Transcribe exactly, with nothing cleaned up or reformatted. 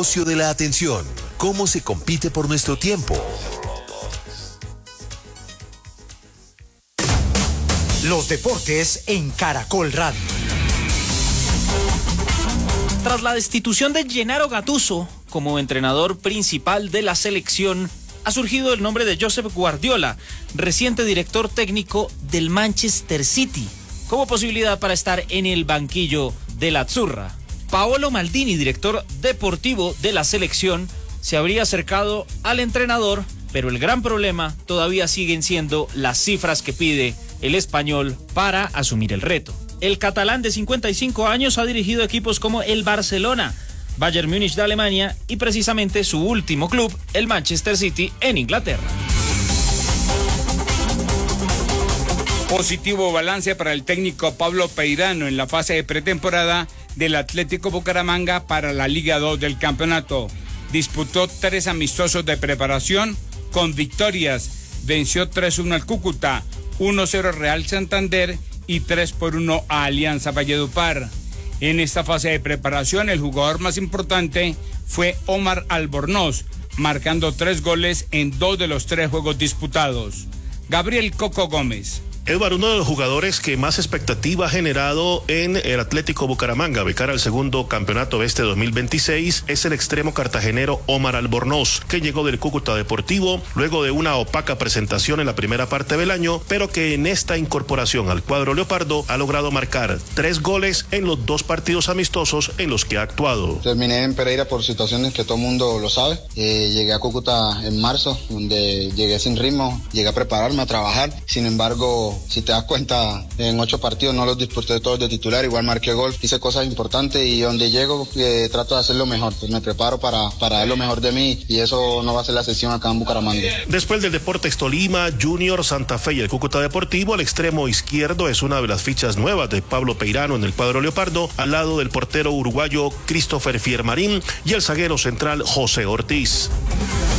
negocio de la atención. ¿Cómo se compite por nuestro tiempo? Los deportes en Caracol Radio. Tras la destitución de Gennaro Gattuso como entrenador principal de la selección, ha surgido el nombre de Josep Guardiola, reciente director técnico del Manchester City, como posibilidad para estar en el banquillo de la Azzurra. Paolo Maldini, director deportivo de la selección, se habría acercado al entrenador, pero el gran problema todavía siguen siendo las cifras que pide el español para asumir el reto. El catalán de cincuenta y cinco años ha dirigido equipos como el Barcelona, Bayern Múnich de Alemania y precisamente su último club, el Manchester City, en Inglaterra. Positivo balance para el técnico Pablo Peirano en la fase de pretemporada del Atlético Bucaramanga para la Liga dos del campeonato. Disputó tres amistosos de preparación con victorias. Venció tres uno al Cúcuta, uno cero Real Santander y tres por uno a Alianza Valledupar. En esta fase de preparación, el jugador más importante fue Omar Albornoz, marcando tres goles en dos de los tres juegos disputados. Gabriel Coco Gómez. Edward, uno de los jugadores que más expectativa ha generado en el Atlético Bucaramanga de cara al segundo campeonato de este dos mil veintiséis es el extremo cartagenero Omar Albornoz, que llegó del Cúcuta Deportivo luego de una opaca presentación en la primera parte del año, pero que en esta incorporación al cuadro leopardo ha logrado marcar tres goles en los dos partidos amistosos en los que ha actuado. Terminé en Pereira por situaciones que todo el mundo lo sabe. Eh, llegué a Cúcuta en marzo, donde llegué sin ritmo, llegué a prepararme, a trabajar. Sin embargo, si te das cuenta, en ocho partidos no los disputé todos de titular, igual marqué gol, hice cosas importantes y donde llego eh, trato de hacer lo mejor, pues me preparo para, para dar lo mejor de mí y eso no va a ser la sesión acá en Bucaramanga. Después del Deportes Tolima, Junior, Santa Fe y el Cúcuta Deportivo, el extremo izquierdo es una de las fichas nuevas de Pablo Peirano en el cuadro leopardo, al lado del portero uruguayo Christopher Fiermarín y el zaguero central José Ortiz.